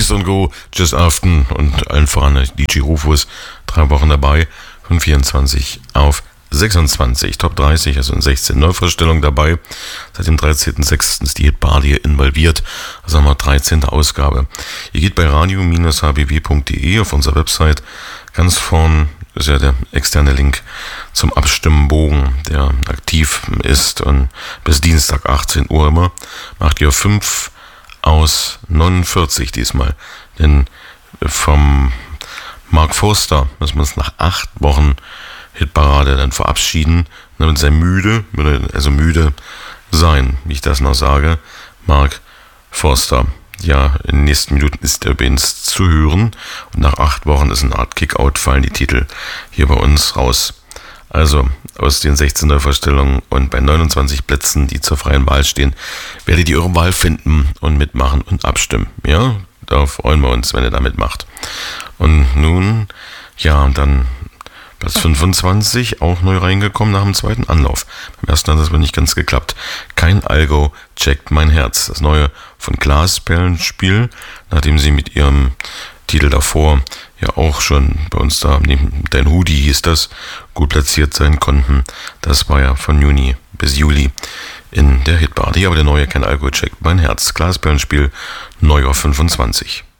Kingston Go, Just Afton und allen voran DJ Rufus, 3 Wochen dabei, von 24 auf 26, Top 30, also in 16 Neuvorstellungen dabei. Seit dem 13.06. ist die Hitparty hier involviert. Also haben wir 13. Ausgabe. Ihr geht bei radio-hbw.de auf unserer Website. Ganz vorn ist ja der externe Link zum Abstimmbogen, der aktiv ist und bis Dienstag 18 Uhr immer. Macht ihr 5 aus 49 diesmal. Denn vom Mark Forster müssen wir uns nach 8 Wochen Hitparade dann verabschieden. Damit sei müde, also müde sein, wie ich das noch sage. Mark Forster. Ja, in den nächsten Minuten ist er übrigens zu hören. Und nach 8 Wochen ist eine Art Kickout, fallen die Titel hier bei uns raus. Also aus den 16 Neuvorstellungen und bei 29 Plätzen, die zur freien Wahl stehen, werdet ihr eure Wahl finden und mitmachen und abstimmen. Ja, da freuen wir uns, wenn ihr da mitmacht. Und nun, ja, dann Platz 25, auch neu reingekommen nach dem zweiten Anlauf. Beim ersten hat das aber nicht ganz geklappt. Kein Algo checkt mein Herz. Das neue von Glasperlenspiel, nachdem sie mit ihrem Titel davor ja auch schon bei uns da, neben Dein Hoodie hieß das, gut platziert sein konnten. Das war ja von Juni bis Juli in der Hitparty. Aber der neue Kein Algo checkt mein Herz. Glasperlenspiel, neu auf 25.